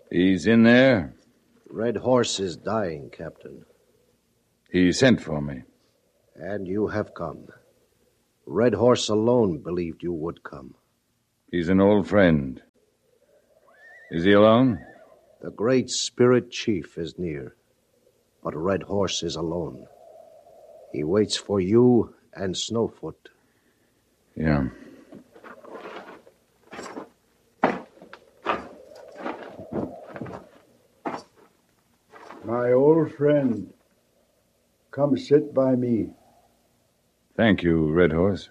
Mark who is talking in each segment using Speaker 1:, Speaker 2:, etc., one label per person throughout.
Speaker 1: He's in there?
Speaker 2: Red Horse is dying, Captain.
Speaker 1: He sent for me.
Speaker 2: And you have come. Red Horse alone believed you would come.
Speaker 1: He's an old friend. Is he alone?
Speaker 2: The great spirit chief is near, but Red Horse is alone. He waits for you and Snowfoot.
Speaker 1: Yeah.
Speaker 3: My old friend, come sit by me.
Speaker 1: Thank you, Red Horse.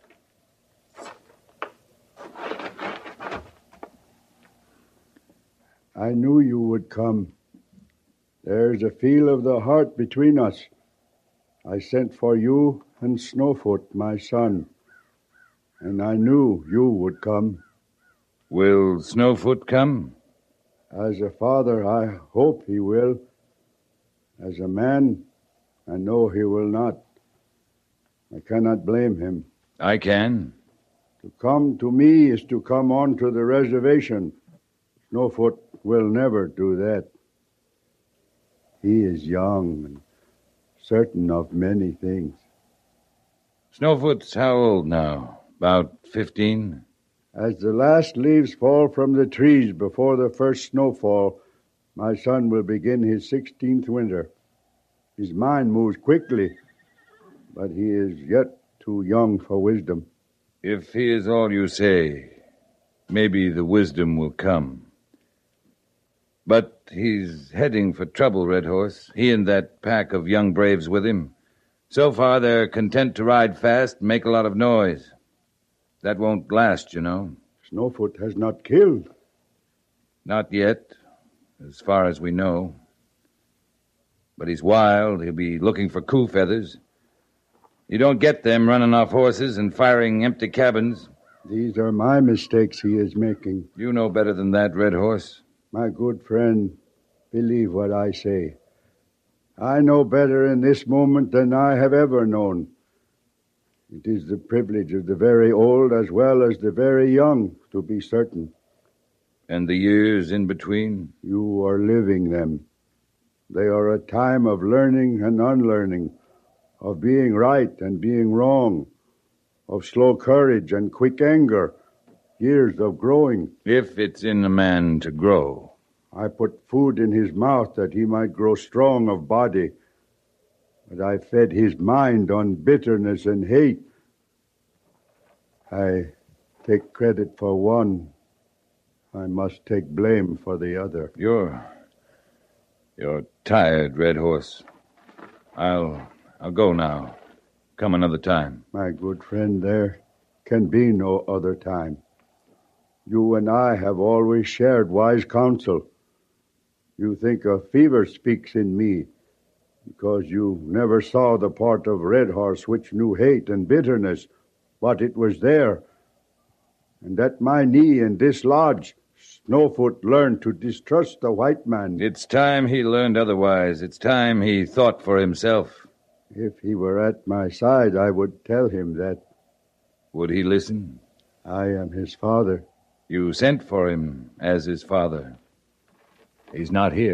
Speaker 3: I knew you would come. There's a feel of the heart between us. I sent for you and Snowfoot, my son, and I knew you would come.
Speaker 1: Will Snowfoot come?
Speaker 3: As a father, I hope he will. As a man, I know he will not. I cannot blame him.
Speaker 1: I can.
Speaker 3: To come to me is to come on to the reservation. Snowfoot will never do that. He is young and certain of many things.
Speaker 1: Snowfoot's how old now? About 15?
Speaker 3: As the last leaves fall from the trees before the first snowfall, my son will begin his 16th winter. His mind moves quickly, but he is yet too young for wisdom.
Speaker 1: If he is all you say, maybe the wisdom will come. But he's heading for trouble, Red Horse. He and that pack of young braves with him. So far, they're content to ride fast and make a lot of noise. That won't last, you know.
Speaker 3: Snowfoot has not killed.
Speaker 1: Not yet, as far as we know. But he's wild. He'll be looking for cool feathers. You don't get them running off horses and firing empty cabins.
Speaker 3: These are my mistakes he is making.
Speaker 1: You know better than that, Red Horse.
Speaker 3: My good friend, believe what I say. I know better in this moment than I have ever known. It is the privilege of the very old as well as the very young to be certain.
Speaker 1: And the years in between?
Speaker 3: You are living them. They are a time of learning and unlearning, of being right and being wrong, of slow courage and quick anger, years of growing.
Speaker 1: If it's in a man to grow.
Speaker 3: I put food in his mouth that he might grow strong of body, but I fed his mind on bitterness and hate. I take credit for one. I must take blame for the other.
Speaker 1: You're tired, Red Horse. I'll go now. Come another time.
Speaker 3: My good friend, there can be no other time. You and I have always shared wise counsel. You think a fever speaks in me because you never saw the part of Red Horse which knew hate and bitterness, but it was there. And at my knee in this lodge, Snowfoot learned to distrust the white man.
Speaker 1: It's time he learned otherwise. It's time he thought for himself.
Speaker 3: If he were at my side, I would tell him that.
Speaker 1: Would he listen?
Speaker 3: I am his father.
Speaker 1: You sent for him as his father. He's not here.